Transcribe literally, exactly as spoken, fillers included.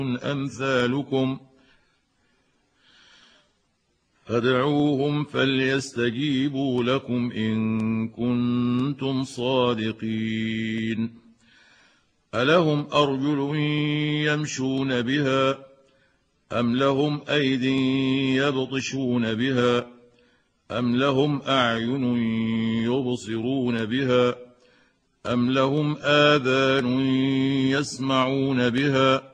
أمثالكم فادعوهم فليستجيبوا لكم إن كنتم صادقين. ألهم أرجل يمشون بها أم لهم أيد يبطشون بها أم لهم أعين يبصرون بها أم لهم آذان يسمعون بها